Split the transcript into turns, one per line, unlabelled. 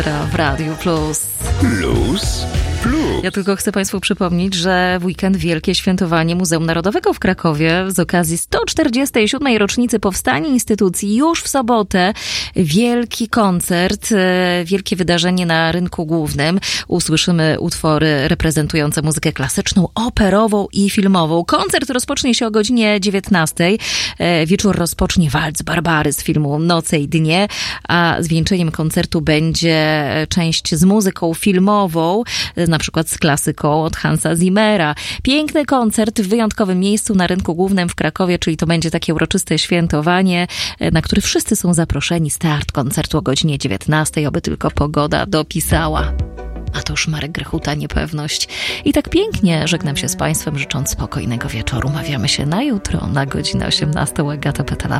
w Radiu Plus.
Plus.
Ja tylko chcę Państwu przypomnieć, że w weekend wielkie świętowanie Muzeum Narodowego w Krakowie z okazji 147. rocznicy powstania instytucji. Już w sobotę wielki koncert, wielkie wydarzenie na rynku głównym. Usłyszymy utwory reprezentujące muzykę klasyczną, operową i filmową. Koncert rozpocznie się o godzinie 19. Wieczór rozpocznie walc Barbary z filmu Noce i dnie, a zwieńczeniem koncertu będzie część z muzyką filmową, na przykład z klasyką od Hansa Zimmera. Piękny koncert w wyjątkowym miejscu na rynku głównym w Krakowie, czyli to będzie takie uroczyste świętowanie, na które wszyscy są zaproszeni. Start koncertu o godzinie 19, oby tylko pogoda dopisała. A to już Marek Grechuta, Niepewność. I tak pięknie żegnam się z Państwem, życząc spokojnego wieczoru. Umawiamy się na jutro, na godzinę 18. Agata Petana.